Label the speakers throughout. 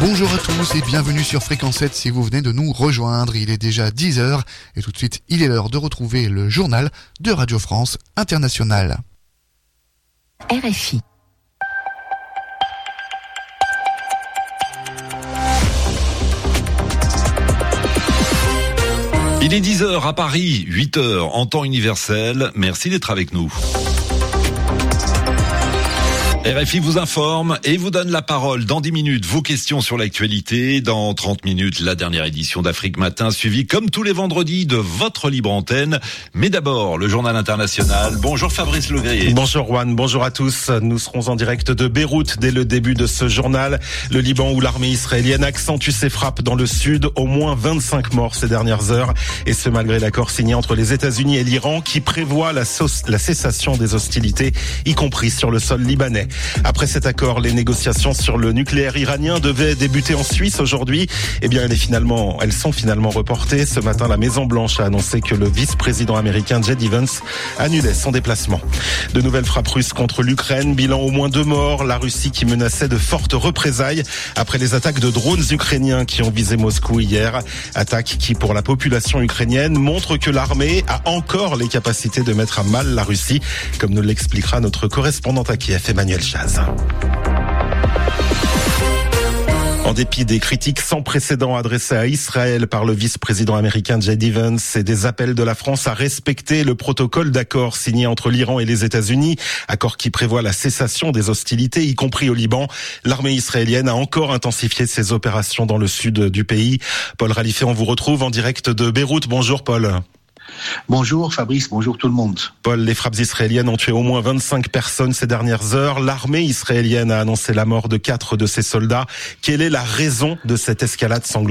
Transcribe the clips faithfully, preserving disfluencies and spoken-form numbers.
Speaker 1: Bonjour à tous et bienvenue sur Fréquence sept si vous venez de nous rejoindre. Il est déjà dix heures et tout de suite, il est l'heure de retrouver le journal de Radio France Internationale.
Speaker 2: R F I.
Speaker 3: Il est dix heures à Paris, huit heures en temps universel. Merci d'être avec nous. R F I vous informe et vous donne la parole dans dix minutes. Vos questions sur l'actualité. Dans trente minutes, la dernière édition d'Afrique Matin, suivie comme tous les vendredis de votre libre antenne. Mais d'abord, le journal international. Bonjour Fabrice Legrier.
Speaker 4: Bonjour Juan, bonjour à tous. Nous serons en direct de Beyrouth dès le début de ce journal. Le Liban où l'armée israélienne accentue ses frappes dans le sud. Au moins vingt-cinq morts ces dernières heures. Et ce malgré l'accord signé entre les États-Unis et l'Iran qui prévoit la, sauce, la cessation des hostilités, y compris sur le sol libanais. Après cet accord, les négociations sur le nucléaire iranien devaient débuter en Suisse aujourd'hui. Eh bien, elles, est finalement, elles sont finalement reportées. Ce matin, la Maison-Blanche a annoncé que le vice-président américain J D Vance annulait son déplacement. De nouvelles frappes russes contre l'Ukraine. Bilan au moins deux morts. La Russie qui menaçait de fortes représailles après les attaques de drones ukrainiens qui ont visé Moscou hier. Attaques qui, pour la population ukrainienne, montrent que l'armée a encore les capacités de mettre à mal la Russie, comme nous l'expliquera notre correspondante à Kiev, Emmanuel Chaz. En dépit des critiques sans précédent adressées à Israël par le vice-président américain J D Vance et des appels de la France à respecter le protocole d'accord signé entre l'Iran et les États-Unis, accord qui prévoit la cessation des hostilités, y compris au Liban, l'armée israélienne a encore intensifié ses opérations dans le sud du pays. Paul Ralifé, on vous retrouve en direct de Beyrouth. Bonjour Paul.
Speaker 5: Bonjour Fabrice, bonjour tout le monde.
Speaker 4: Paul, les frappes israéliennes ont tué au moins vingt-cinq personnes ces dernières heures. L'armée israélienne a annoncé la mort de quatre de ses soldats. Quelle est la raison de cette escalade sanglante ?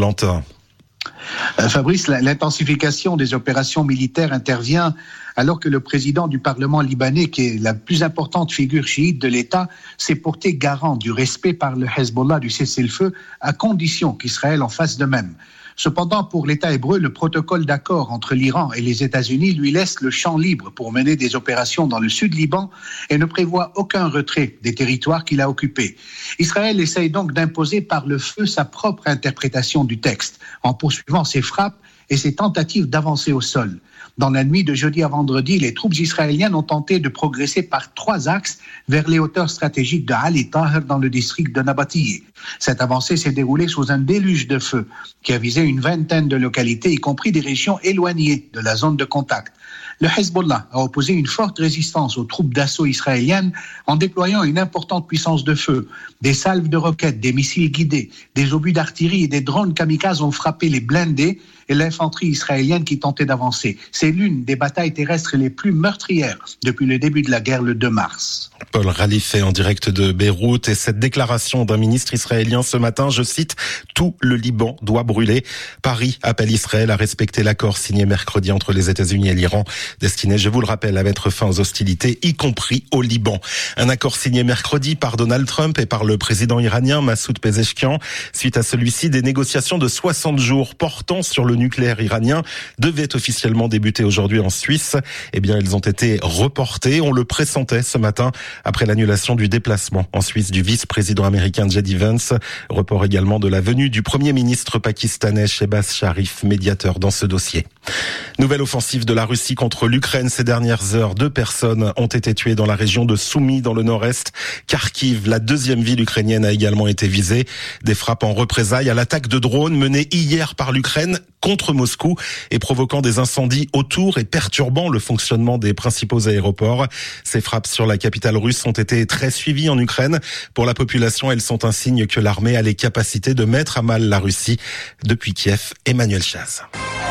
Speaker 5: euh, Fabrice, l'intensification des opérations militaires intervient alors que le président du Parlement libanais, qui est la plus importante figure chiite de l'État, s'est porté garant du respect par le Hezbollah du cessez-le-feu à condition qu'Israël en fasse de même. Cependant, pour l'État hébreu, le protocole d'accord entre l'Iran et les États-Unis lui laisse le champ libre pour mener des opérations dans le sud Liban et ne prévoit aucun retrait des territoires qu'il a occupés. Israël essaye donc d'imposer par le feu sa propre interprétation du texte, en poursuivant ses frappes et ses tentatives d'avancer au sol. Dans la nuit de jeudi à vendredi, les troupes israéliennes ont tenté de progresser par trois axes vers les hauteurs stratégiques de Ali Taher dans le district de Nabatiyeh. Cette avancée s'est déroulée sous un déluge de feu qui a visé une vingtaine de localités, y compris des régions éloignées de la zone de contact. Le Hezbollah a opposé une forte résistance aux troupes d'assaut israéliennes en déployant une importante puissance de feu. Des salves de roquettes, des missiles guidés, des obus d'artillerie et des drones kamikazes ont frappé les blindés et l'infanterie israélienne qui tentait d'avancer. C'est l'une des batailles terrestres les plus meurtrières depuis le début de la guerre le deux mars.
Speaker 4: Paul Ralifé en direct de Beyrouth et cette déclaration d'un ministre israélien ce matin, je cite, « Tout le Liban doit brûler ». Paris appelle Israël à respecter l'accord signé mercredi entre les États-Unis et l'Iran, destiné, je vous le rappelle, à mettre fin aux hostilités, y compris au Liban. Un accord signé mercredi par Donald Trump et par le président iranien Massoud Pezeshkian. Suite à celui-ci, des négociations de soixante jours portant sur le nucléaire iranien devaient officiellement débuter aujourd'hui en Suisse. Eh bien, elles ont été reportées. On le pressentait ce matin après l'annulation du déplacement en Suisse du vice-président américain J D Vance. Report également de la venue du premier ministre pakistanais Shehbaz Sharif, médiateur dans ce dossier. Nouvelle offensive de la Russie contre l'Ukraine ces dernières heures. Deux personnes ont été tuées dans la région de Soumy, dans le nord-est. Kharkiv, la deuxième ville ukrainienne, a également été visée. Des frappes en représailles à l'attaque de drones menée hier par l'Ukraine contre Moscou et provoquant des incendies autour et perturbant le fonctionnement des principaux aéroports. Ces frappes sur la capitale russe ont été très suivies en Ukraine. Pour la population, elles sont un signe que l'armée a les capacités de mettre à mal la Russie. Depuis Kiev, Emmanuel Chaz.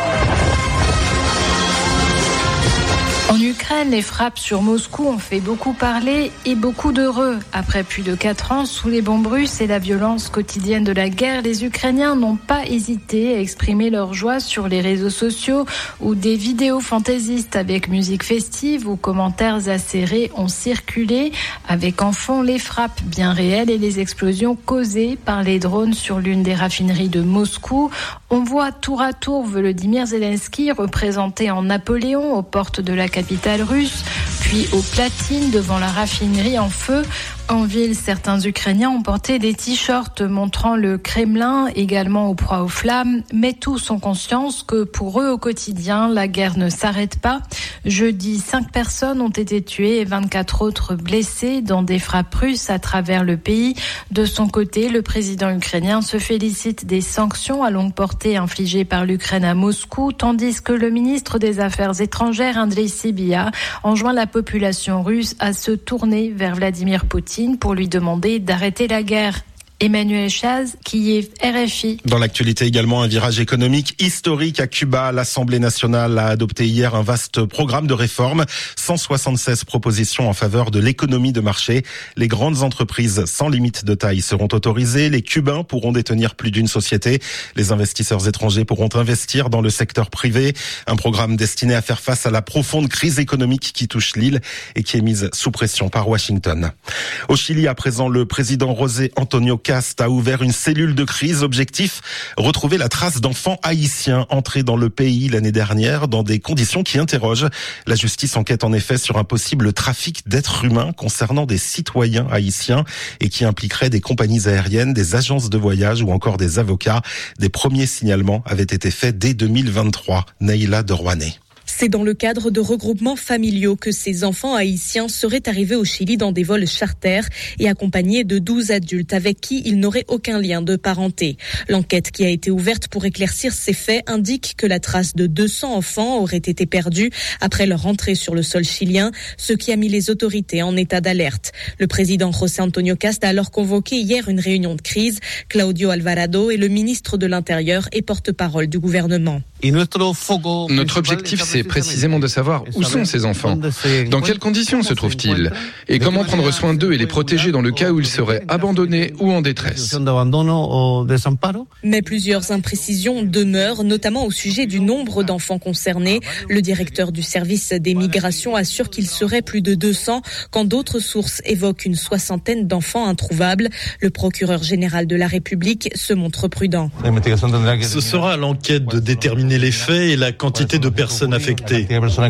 Speaker 2: En Ukraine, les frappes sur Moscou ont fait beaucoup parler et beaucoup d'heureux. Après plus de quatre ans sous les bombes russes et la violence quotidienne de la guerre, les Ukrainiens n'ont pas hésité à exprimer leur joie sur les réseaux sociaux où des vidéos fantaisistes avec musique festive ou commentaires acérés ont circulé, avec en fond les frappes bien réelles et les explosions causées par les drones sur l'une des raffineries de Moscou. On voit tour à tour Volodymyr Zelensky représenté en Napoléon aux portes de la capitale russe, puis aux platines devant la raffinerie en feu. En ville, certains Ukrainiens ont porté des t-shirts montrant le Kremlin, également au proie aux flammes, mais tous ont conscience que pour eux, au quotidien, la guerre ne s'arrête pas. Jeudi, cinq personnes ont été tuées et vingt-quatre autres blessées dans des frappes russes à travers le pays. De son côté, le président ukrainien se félicite des sanctions à longue portée infligées par l'Ukraine à Moscou, tandis que le ministre des Affaires étrangères, Andriy Sybiha, enjoint la population russe à se tourner vers Vladimir Poutine pour lui demander d'arrêter la guerre. Emmanuel Chaz, Kiev, R F I.
Speaker 4: Dans l'actualité également, un virage économique historique à Cuba. L'Assemblée nationale a adopté hier un vaste programme de réforme. cent soixante-seize propositions en faveur de l'économie de marché. Les grandes entreprises sans limite de taille seront autorisées. Les Cubains pourront détenir plus d'une société. Les investisseurs étrangers pourront investir dans le secteur privé. Un programme destiné à faire face à la profonde crise économique qui touche l'île et qui est mise sous pression par Washington. Au Chili, à présent, le président José Antonio Cast a ouvert une cellule de crise. Objectif, retrouver la trace d'enfants haïtiens entrés dans le pays l'année dernière dans des conditions qui interrogent. La justice enquête en effet sur un possible trafic d'êtres humains concernant des citoyens haïtiens et qui impliquerait des compagnies aériennes, des agences de voyage ou encore des avocats. Des premiers signalements avaient été faits dès deux mille vingt-trois. Neila de Rouanet.
Speaker 6: C'est dans le cadre de regroupements familiaux que ces enfants haïtiens seraient arrivés au Chili dans des vols charters et accompagnés de douze adultes avec qui ils n'auraient aucun lien de parenté. L'enquête qui a été ouverte pour éclaircir ces faits indique que la trace de deux cents enfants aurait été perdue après leur entrée sur le sol chilien, ce qui a mis les autorités en état d'alerte. Le président José Antonio Cast a alors convoqué hier une réunion de crise. Claudio Alvarado est le ministre de l'Intérieur et porte-parole du gouvernement.
Speaker 7: Notre objectif, c'est précisément de savoir où sont ces enfants, dans quelles conditions se trouvent-ils, et comment prendre soin d'eux et les protéger dans le cas où ils seraient abandonnés ou en détresse.
Speaker 6: Mais plusieurs imprécisions demeurent, notamment au sujet du nombre d'enfants concernés. Le directeur du service des migrations assure qu'il serait plus de deux cents, quand d'autres sources évoquent une soixantaine d'enfants introuvables. Le procureur général de la République se montre prudent.
Speaker 8: Ce sera à l'enquête de déterminer les faits et la quantité de personnes affectées.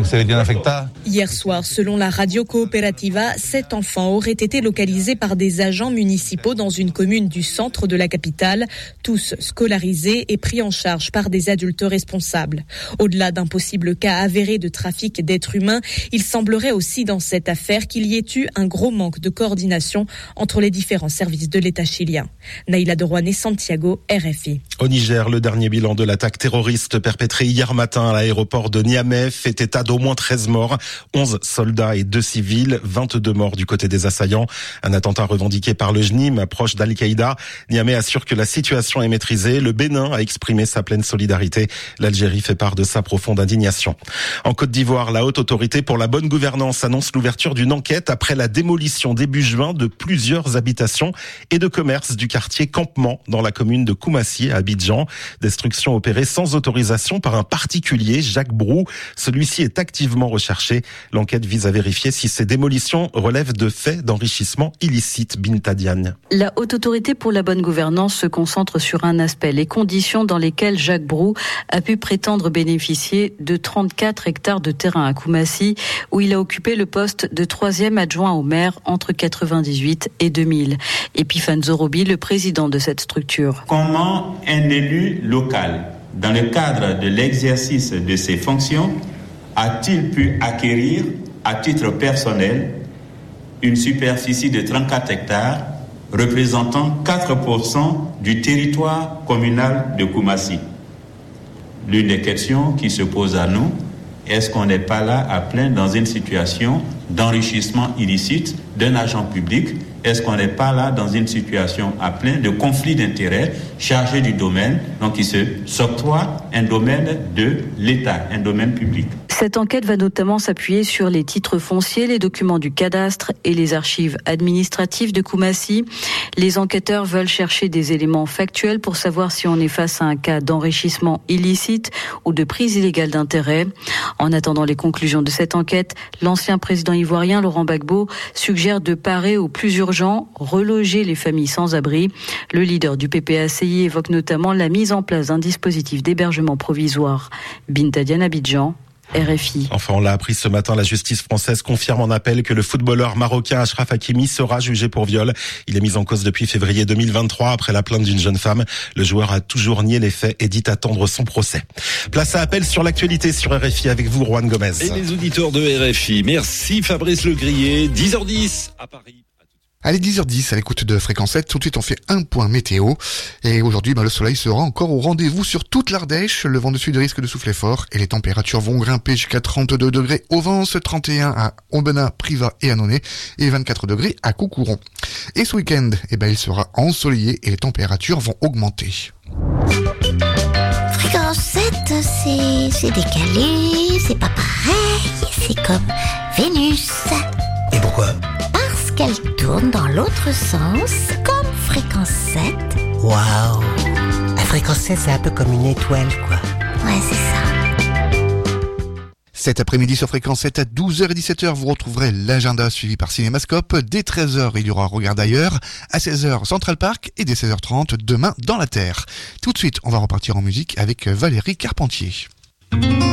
Speaker 6: Hier soir, selon la radio Cooperativa, sept enfants auraient été localisés par des agents municipaux dans une commune du centre de la capitale, tous scolarisés et pris en charge par des adultes responsables. Au-delà d'un possible cas avéré de trafic d'êtres humains, il semblerait aussi dans cette affaire qu'il y ait eu un gros manque de coordination entre les différents services de l'État chilien. Neila de Rouanet, Santiago, R F I.
Speaker 4: Au Niger, le dernier bilan de l'attaque terroriste perpétrée hier matin à l'aéroport de Niamey fait état d'au moins treize morts, onze soldats et deux civils, vingt-deux morts du côté des assaillants. Un attentat revendiqué par le J N I M, proche d'Al-Qaïda. Niamey assure que la situation est maîtrisée. Le Bénin a exprimé sa pleine solidarité. L'Algérie fait part de sa profonde indignation. En Côte d'Ivoire, la haute autorité pour la bonne gouvernance annonce l'ouverture d'une enquête après la démolition début juin de plusieurs habitations et de commerces du quartier Campement dans la commune de Koumassi à Abidjan. Destruction opérée sans autorisation par un particulier, Jacques Brou. Celui-ci est activement recherché. L'enquête vise à vérifier si ces démolitions relèvent de faits d'enrichissement illicite. Binta Diagne.
Speaker 9: La haute autorité pour la bonne gouvernance se concentre sur un aspect, les conditions dans lesquelles Jacques Brou a pu prétendre bénéficier de trente-quatre hectares de terrain à Koumassi, où il a occupé le poste de troisième adjoint au maire entre quatre-vingt-dix-huit et deux mille. Epiphane Zorobi, le président de cette structure.
Speaker 10: Comment un élu local, dans le cadre de l'exercice de ses fonctions, a-t-il pu acquérir, à titre personnel, une superficie de trente-quatre hectares représentant quatre pour cent du territoire communal de Koumassi? L'une des questions qui se pose à nous, est-ce qu'on n'est pas là à plein dans une situation d'enrichissement illicite d'un agent public? Est-ce qu'on n'est pas là dans une situation à plein de conflit d'intérêts chargé du domaine, donc il se s'octroie un domaine de l'État, un domaine public?
Speaker 9: Cette enquête va notamment s'appuyer sur les titres fonciers, les documents du cadastre et les archives administratives de Koumassi. Les enquêteurs veulent chercher des éléments factuels pour savoir si on est face à un cas d'enrichissement illicite ou de prise illégale d'intérêt. En attendant les conclusions de cette enquête, l'ancien président ivoirien Laurent Gbagbo suggère de parer au plus urgent, reloger les familles sans abri. Le leader du P P A C I évoque notamment la mise en place d'un dispositif d'hébergement provisoire. Binta Diagne, Abidjan, R F I.
Speaker 4: Enfin, on l'a appris ce matin, la justice française confirme en appel que le footballeur marocain Achraf Hakimi sera jugé pour viol. Il est mis en cause depuis février deux mille vingt-trois après la plainte d'une jeune femme. Le joueur a toujours nié les faits et dit attendre son procès. Place à appel sur l'actualité sur R F I avec vous, Juan Gomez.
Speaker 3: Et les auditeurs de R F I. Merci Fabrice Legrier. dix heures dix à Paris.
Speaker 1: Allez, dix heures dix à l'écoute de Fréquence sept. Tout de suite, on fait un point météo. Et aujourd'hui, bah, le soleil sera encore au rendez-vous sur toute l'Ardèche. Le vent de sud risque de souffler fort et les températures vont grimper jusqu'à trente-deux degrés au Vence, trente et un à Aubenas, Privas et Annonay et vingt-quatre degrés à Coucouron. Et ce week-end, eh ben, il sera ensoleillé et les températures vont augmenter.
Speaker 11: Fréquence sept, c'est, c'est décalé, c'est pas pareil, c'est comme Vénus.
Speaker 12: Et pourquoi ?
Speaker 11: Parce qu'elle tourne dans l'autre sens, comme Fréquence sept.
Speaker 12: Waouh! La Fréquence sept, c'est un peu comme une étoile, quoi.
Speaker 11: Ouais, c'est ça.
Speaker 1: Cet après-midi sur Fréquence sept à douze heures et dix-sept heures, vous retrouverez l'agenda suivi par Cinémascope. Dès treize heures, il y aura Regard d'ailleurs. À seize heures, Central Park. Et dès seize heures trente, Demain dans la Terre. Tout de suite, on va repartir en musique avec Valérie Carpentier.